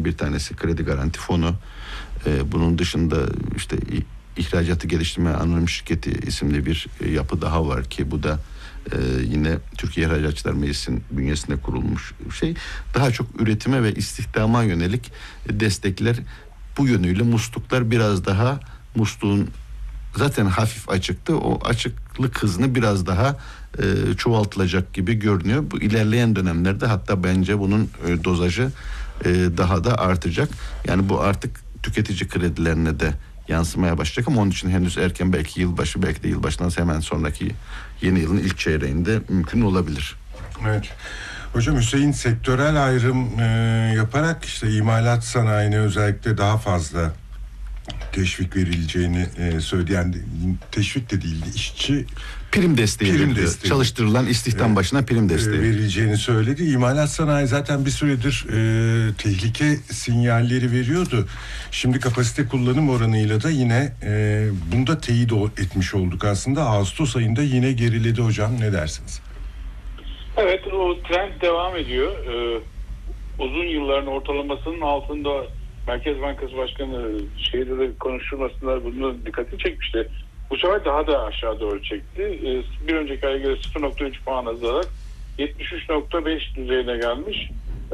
bir tanesi kredi garanti fonu. Bunun dışında işte İhracatı Geliştirme Anonim Şirketi isimli bir yapı daha var ki bu da yine Türkiye İhracatçılar Meclisi'nin bünyesinde kurulmuş şey. Daha çok üretime ve istihdama yönelik destekler, bu yönüyle musluklar biraz daha, musluğun zaten hafif açıktı, o açıklık hızını biraz daha çoğaltılacak gibi görünüyor. Bu ilerleyen dönemlerde hatta bence bunun dozajı daha da artacak. Yani bu artık tüketici kredilerine de yansımaya başlayacak ama onun için henüz erken, belki yılbaşı, belki de yılbaşından hemen sonraki yeni yılın ilk çeyreğinde mümkün olabilir. Evet. Hocam, Hüseyin sektörel ayrım yaparak işte imalat sanayine özellikle daha fazla teşvik verileceğini söyleyen, teşvik de değildi, işçi prim desteği, çalıştırılan istihdam başına prim desteği verileceğini söyledi. İmalat sanayi zaten bir süredir tehlike sinyalleri veriyordu. Şimdi kapasite kullanım oranıyla da yine bunda teyit etmiş olduk aslında. Ağustos ayında yine geriledi hocam, ne dersiniz? Evet, o trend devam ediyor. Uzun yılların ortalamasının altında Merkez Bankası Başkanı şeyde de konuşulmasınlar, bunun dikkatini çekmişti. Bu sefer daha da aşağı doğru çekti. Bir önceki aya göre 0.3 puan azalarak 73.5 düzeyine gelmiş.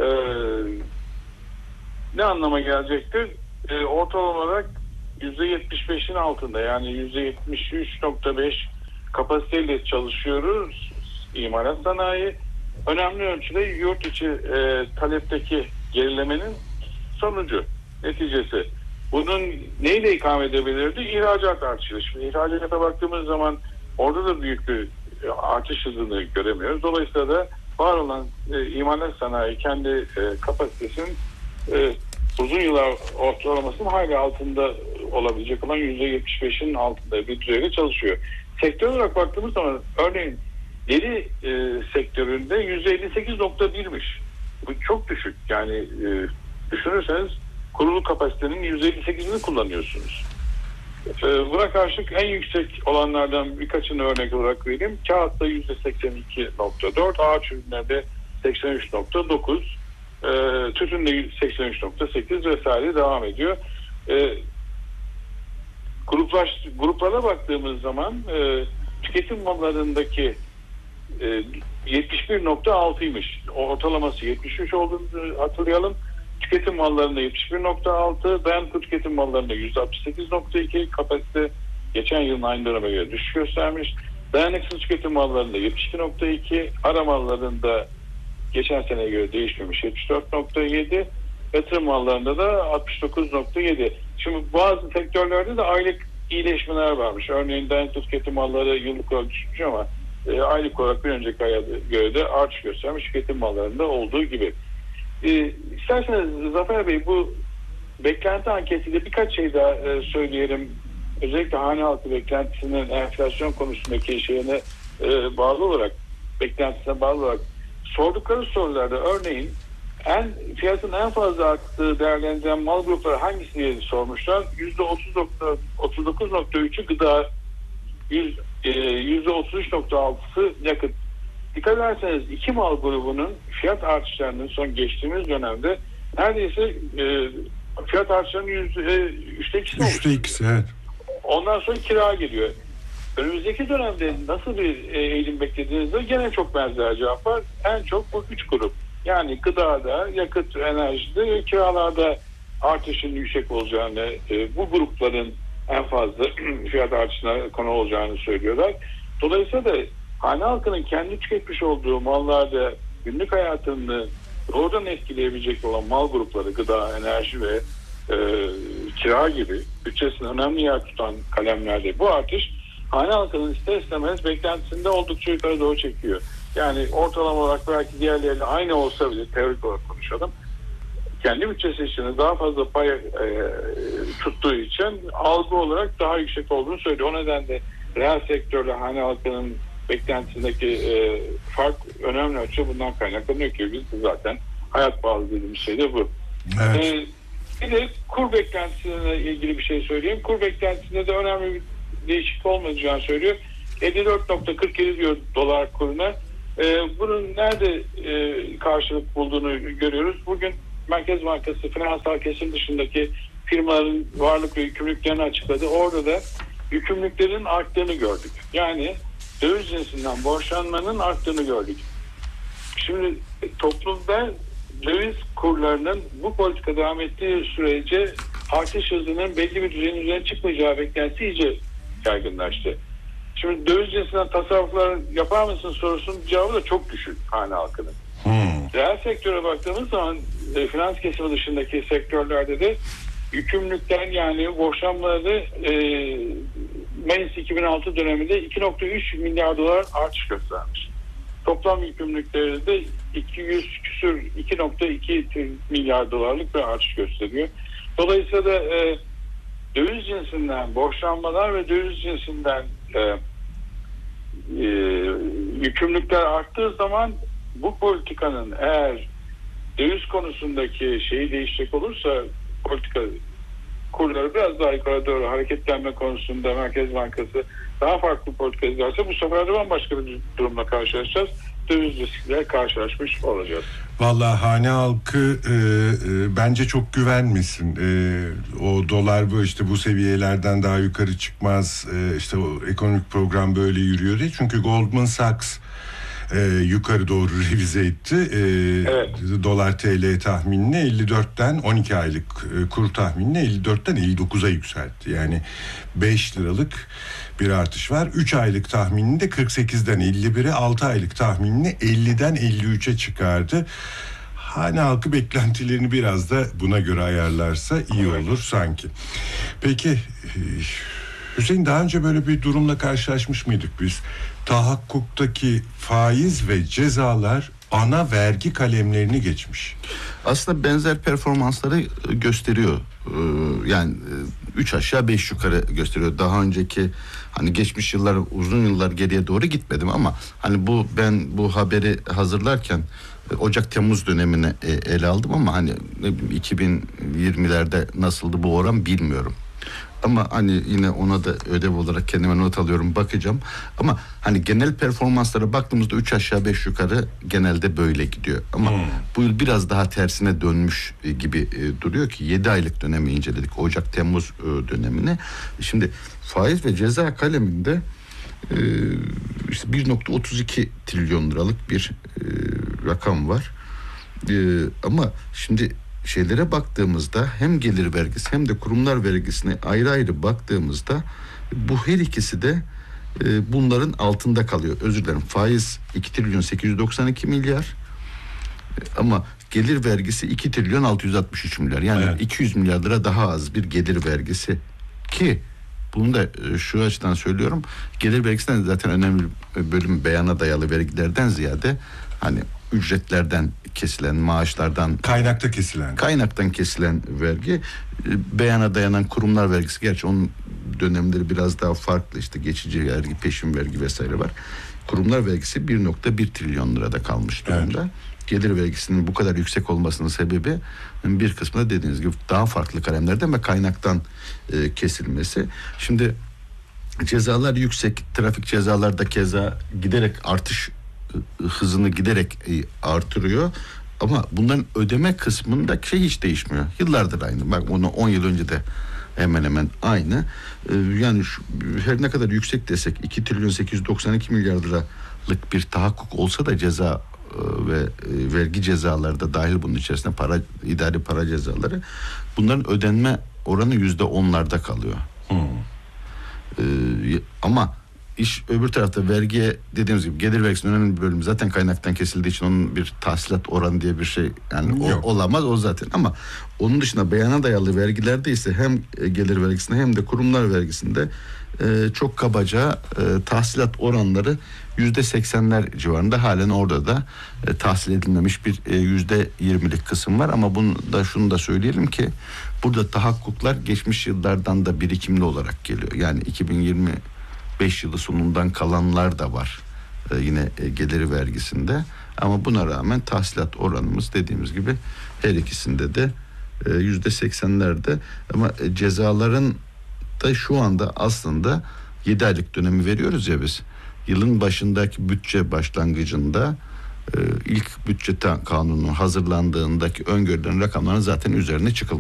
Ne anlama gelecektir? Ortalama olarak %75'in altında, yani %73.5 kapasiteyle çalışıyoruz imalat sanayi. Önemli ölçüde yurt içi talepteki gerilemenin sonucu, neticesi. Bunun neyle ikame edebilirdi? İhracat artışı. Şimdi ihracata baktığımız zaman orada da büyük bir artış hızını göremiyoruz. Dolayısıyla da var olan imalat sanayi kendi kapasitesinin uzun yıllar ortalamasının hala altında olabilecek olan %75'in altında bir düzeyde çalışıyor. Sektör olarak baktığımız zaman örneğin deri sektöründe %58.1'miş. Bu çok düşük. Yani düşünürseniz kurulu kapasitenin %58'ini kullanıyorsunuz. Buna karşılık en yüksek olanlardan birkaçını örnek olarak vereyim. Kağıtta %82.4, ağaç ürünlerde 83.9, tütünde 83.8 vesaire devam ediyor. Gruplara baktığımız zaman tüketim mallarındaki 71.6'ymış. Ortalaması 73 olduğunu hatırlayalım. Tüketim mallarında 71.6, dayanıklı tüketim mallarında %68.2, kapasite geçen yılın aynı döneme göre düşüş göstermiş. Dayanıksız tüketim mallarında 72.2, ara mallarında geçen seneye göre değişmemiş 74.7, yatırım mallarında da 69.7. Şimdi bazı sektörlerde de aylık iyileşmeler varmış. Örneğin dayanıklı tüketim malları yıllık olarak düşmüş ama aylık olarak bir önceki aya göre de artış göstermiş tüketim mallarında olduğu gibi. İsterseniz Zafer Bey, bu beklenti anketiyle birkaç şey daha söyleyelim. Özellikle hane halkı beklentisinin enflasyon konusundaki şeyine bağlı olarak, beklentisine bağlı olarak sordukları sorularda örneğin fiyatın en fazla arttığı değerlendirilen mal grupları hangisi diye sormuşlar. %39.3'ü gıda, %33.6'sı yakıt. Dikkat ederseniz iki mal grubunun fiyat artışlarının son geçtiğimiz dönemde neredeyse fiyat artışlarının %3'te 2'si evet. Ondan sonra kira geliyor. Önümüzdeki dönemde nasıl bir eğilim beklediğinizde gene çok benzer cevap var. En çok bu üç grup. Yani gıdada, yakıt, enerjide ve kiralarda artışın yüksek olacağını, bu grupların en fazla fiyat artışına konu olacağını söylüyorlar. Dolayısıyla da hane halkının kendi tüketmiş olduğu mallarda günlük hayatını doğrudan etkileyebilecek olan mal grupları, gıda, enerji ve kira gibi bütçesinde önemli yer tutan kalemlerde bu artış hane halkının ister istemez beklentisinde oldukça yukarı doğru çekiyor. Yani ortalama olarak belki diğerleriyle aynı olsa bile, teorik olarak konuşalım, kendi bütçesi için daha fazla pay tuttuğu için algı olarak daha yüksek olduğunu söylüyor. O nedenle reel sektörle hane halkının beklentisindeki fark önemli ölçüde bundan kaynaklanıyor ki biz zaten hayat pahalı dediğimiz şey de bu. Evet. Bir de kur beklentisine ilgili bir şey söyleyeyim. Kur beklentisinde de önemli bir değişiklik olmayacağını söylüyor. 54.47 diyor dolar kuruna. Bunun nerede karşılık bulduğunu görüyoruz. Bugün Merkez Bankası finansal kesim dışındaki firmaların varlık ve yükümlülüklerini açıkladı. Orada da yükümlülüklerin arttığını gördük. Yani döviz cinsinden borçlanmanın arttığını gördük. Şimdi toplumda döviz kurlarının bu politika devam ettiği sürece artış hızının belli bir düzeyin üzerine çıkmayacağı beklentisi iyice yaygınlaştı. Şimdi döviz cinsinden tasarruflar yapar mısın sorusunun cevabı da çok düşük hane halkının. Reel sektöre baktığımız zaman finans kesimi dışındaki sektörlerde de yükümlülükler yani borçlanmaları Mayıs 2006 döneminde 2.3 milyar dolar artış göstermiş. Toplam yükümlülükleri de 2.2 milyar dolarlık bir artış gösteriyor. Dolayısıyla da döviz cinsinden borçlanmalar ve döviz cinsinden yükümlülükler arttığı zaman bu politikanın eğer döviz konusundaki şeyi değişecek olursa politika kurları biraz daha yukarı doğru hareketlenme konusunda Merkez Bankası daha farklı politika izlerse bu sefer de bambaşka bir durumla karşılaşacağız. Döviz riskiyle karşılaşmış olacağız. Vallahi hane halkı bence çok güvenmesin. O dolar bu seviyelerden daha yukarı çıkmaz. İşte o ekonomik program böyle yürüyor diye. Çünkü Goldman Sachs yukarı doğru revize etti. Evet. Dolar TL tahminini 54'ten 12 aylık kur tahminini 54'ten 59'a yükseltti. Yani 5 liralık bir artış var. 3 aylık tahminini de 48'den 51'e, 6 aylık tahminini 50'den 53'e çıkardı. Hane halkı beklentilerini biraz da buna göre ayarlarsa iyi olur sanki. Peki Hüseyin, daha önce böyle bir durumla karşılaşmış mıydık biz? Tahakkükteki faiz ve cezalar ana vergi kalemlerini geçmiş. Aslında benzer performansları gösteriyor. Yani 3 aşağı 5 yukarı gösteriyor. Daha önceki hani geçmiş yıllar, uzun yıllar geriye doğru gitmedim ama hani ben bu haberi hazırlarken Ocak-Temmuz dönemini ele aldım ama hani 2020'lerde nasıldı bu oran bilmiyorum. Ama hani yine ona da ödev olarak kendime not alıyorum, bakacağım. Ama hani genel performanslara baktığımızda 3 aşağı 5 yukarı genelde böyle gidiyor. Ama bu yıl biraz daha tersine dönmüş gibi duruyor ki 7 aylık dönemi inceledik. Ocak-Temmuz dönemini. Şimdi faiz ve ceza kaleminde işte 1.32 trilyon liralık bir rakam var. Ama şimdi şeylere baktığımızda hem gelir vergisi hem de kurumlar vergisine ayrı ayrı baktığımızda bu her ikisi de bunların altında kalıyor. Özür dilerim, faiz 2 trilyon 892 milyar ama gelir vergisi 2 trilyon 663 milyar. Yani evet, 200 milyar lira daha az bir gelir vergisi ki bunu da şu açıdan söylüyorum. Gelir vergisinden zaten önemli bölüm beyana dayalı vergilerden ziyade hani ücretlerden kesilen, maaşlardan kaynaktan kesilen vergi, beyana dayanan kurumlar vergisi, gerçi onun dönemleri biraz daha farklı, işte geçici vergi, peşin vergi vesaire var. Kurumlar vergisi 1.1 trilyon lirada kalmış durumda. Evet. Gelir vergisinin bu kadar yüksek olmasının sebebi bir kısmı da dediğiniz gibi daha farklı kalemlerden ve kaynaktan kesilmesi. Şimdi cezalar yüksek, trafik cezalarda keza giderek artış hızını giderek artırıyor. Ama bunların ödeme kısmındaki şey hiç değişmiyor. Yıllardır aynı. Bak onu 10 yıl önce de hemen hemen aynı. Yani her ne kadar yüksek desek 2 trilyon 892 milyar liralık bir tahakkuk olsa da ceza ve vergi cezaları da dahil bunun içerisinde idari para cezaları, bunların ödenme oranı %10'larda kalıyor. Ama İş öbür tarafta vergiye, dediğimiz gibi gelir vergisinin önemli bir bölümü zaten kaynaktan kesildiği için onun bir tahsilat oranı diye bir şey yani olamaz o zaten. Ama onun dışında beyana dayalı vergilerde ise hem gelir vergisinde hem de kurumlar vergisinde çok kabaca tahsilat oranları %80'ler civarında, halen orada da tahsil edilmemiş bir %20'lik kısım var. Ama şunu da söyleyelim ki burada tahakkuklar geçmiş yıllardan da birikimli olarak geliyor. Yani 2025 yılı sonundan kalanlar da var yine gelir vergisinde. Ama buna rağmen tahsilat oranımız dediğimiz gibi her ikisinde de %80'lerde. Ama cezaların da şu anda aslında 7 aylık dönemi veriyoruz ya biz. Yılın başındaki bütçe başlangıcında ilk bütçe kanunu hazırlandığındaki öngörülen rakamların zaten üzerine çıkılmış.